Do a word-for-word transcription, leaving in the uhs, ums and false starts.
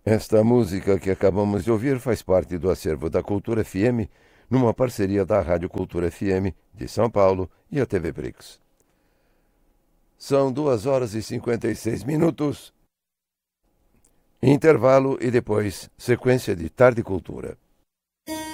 Esta música que acabamos de ouvir faz parte do acervo da Cultura F M, numa parceria da Rádio Cultura F M de São Paulo e a T V Brix. São duas horas e cinquenta e seis minutos. Intervalo e depois sequência de Tarde Cultura.